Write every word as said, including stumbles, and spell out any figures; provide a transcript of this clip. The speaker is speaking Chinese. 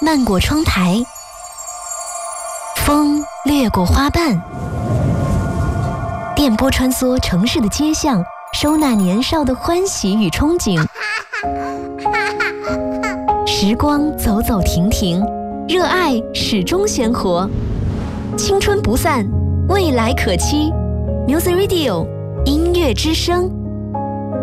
漫过窗台，风掠过花瓣，电波穿梭城市的街巷，收纳年少的欢喜与憧憬。时光走走停停，热爱始终鲜活，青春不散，未来可期。Music Radio 音乐之声。